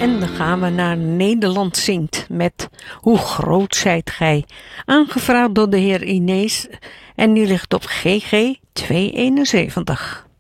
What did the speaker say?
En dan gaan we naar Nederland zingt met Hoe groot zijt gij? Aangevraagd door de heer Inees en die ligt op GG 271.